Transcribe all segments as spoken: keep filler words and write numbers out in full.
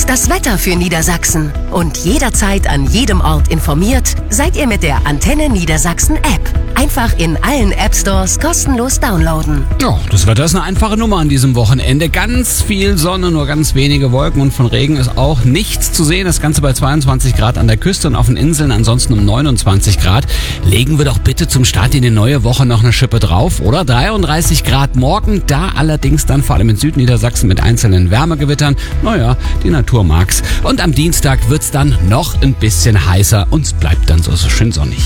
Das Wetter für Niedersachsen. Und jederzeit an jedem Ort informiert seid ihr mit der Antenne Niedersachsen App. Einfach in allen App Stores kostenlos downloaden. Ja, das Wetter ist eine einfache Nummer an diesem Wochenende. Ganz viel Sonne, nur ganz wenige Wolken und von Regen ist auch nichts zu sehen. Das Ganze bei zweiundzwanzig Grad an der Küste und auf den Inseln, ansonsten um neunundzwanzig Grad. Legen wir doch bitte zum Start in die neue Woche noch eine Schippe drauf, oder? dreiunddreißig Grad morgen, da allerdings dann vor allem in Südniedersachsen mit einzelnen Wärmegewittern. Naja, die Natur mag's. Und am Dienstag wird's dann noch ein bisschen heißer und es bleibt dann so, so schön sonnig.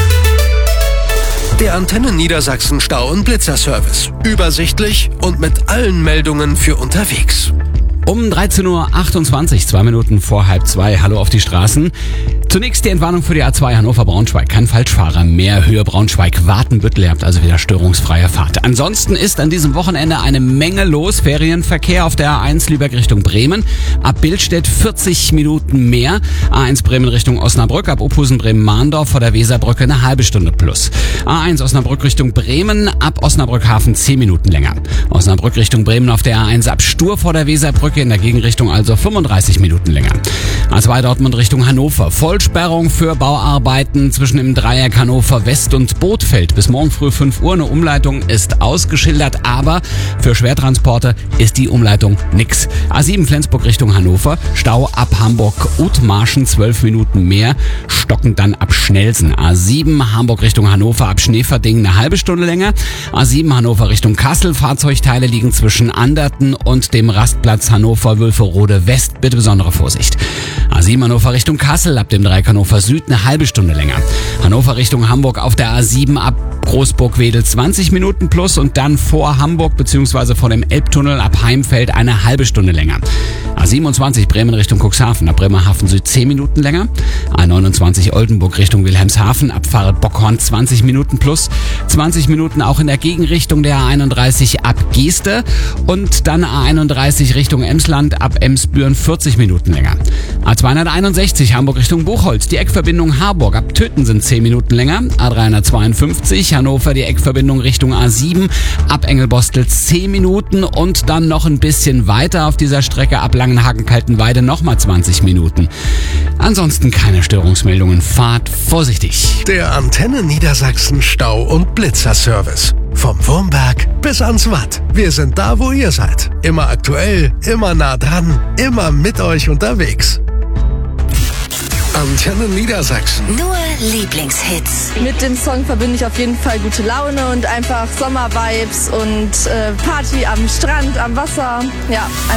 Der Antenne Niedersachsen Stau- und Blitzerservice. Übersichtlich und mit allen Meldungen für unterwegs. Um dreizehn Uhr achtundzwanzig, zwei Minuten vor halb zwei. Hallo auf die Straßen. Zunächst die Entwarnung für die A zwei Hannover-Braunschweig. Kein Falschfahrer mehr. Höhe Braunschweig-Watenbüttel. Ihr habt also wieder störungsfreie Fahrt. Ansonsten ist an diesem Wochenende eine Menge los. Ferienverkehr auf der A eins Lübeck Richtung Bremen. Ab Billstedt vierzig Minuten mehr. A eins Bremen Richtung Osnabrück. Ab Opusen Bremen-Mahndorf vor der Weserbrücke eine halbe Stunde plus. A eins Osnabrück Richtung Bremen. Ab Osnabrück-Hafen zehn Minuten länger. Osnabrück Richtung Bremen auf der A eins ab Stur vor der Weserbrücke. In der Gegenrichtung also fünfunddreißig Minuten länger. A zwei Dortmund Richtung Hannover. Vollsperrung für Bauarbeiten zwischen dem Dreieck Hannover West und Bothfeld. Bis morgen früh fünf Uhr. Eine Umleitung ist ausgeschildert, aber für Schwertransporte ist die Umleitung nix. A sieben Flensburg Richtung Hannover. Stau ab Hamburg-Othmarschen zwölf Minuten mehr. Stocken dann ab Schnelsen. A sieben Hamburg Richtung Hannover ab Schneeverdingen eine halbe Stunde länger. A sieben Hannover Richtung Kassel. Fahrzeugteile liegen zwischen Anderten und dem Rastplatz Hannover-Wülferode West. Bitte besondere Vorsicht. A sieben Hannover Richtung Kassel ab dem Dreieck Hannover Süd eine halbe Stunde länger. Hannover Richtung Hamburg auf der A sieben ab Großburg-Wedel zwanzig Minuten plus und dann vor Hamburg bzw. vor dem Elbtunnel ab Heimfeld eine halbe Stunde länger. A siebenundzwanzig Bremen Richtung Cuxhaven ab Bremerhaven Süd zehn Minuten länger. A neunundzwanzig Oldenburg Richtung Wilhelmshaven ab Pfarre-Bockhorn zwanzig Minuten plus. zwanzig Minuten auch in der Gegenrichtung der A einunddreißig ab Geeste und dann A einunddreißig Richtung Emsland ab Emsbüren vierzig Minuten länger. A zweihunderteinundsechzig Hamburg Richtung Buchholz, die Eckverbindung Harburg ab Töten sind zehn Minuten länger. A dreihundertzweiundfünfzig Hannover, die Eckverbindung Richtung A sieben ab Engelbostel zehn Minuten und dann noch ein bisschen weiter auf dieser Strecke ab Langenhagen-Kaltenweide nochmal zwanzig Minuten. Ansonsten keine Störungsmeldungen, fahrt vorsichtig. Der Antenne Niedersachsen Stau- und Blitzerservice. Vom Wurmberg bis ans Watt. Wir sind da, wo ihr seid. Immer aktuell, immer nah dran, immer mit euch unterwegs. Antenne Niedersachsen. Nur Lieblingshits. Mit dem Song verbinde ich auf jeden Fall gute Laune und einfach Sommervibes und äh, Party am Strand, am Wasser. Ja, einfach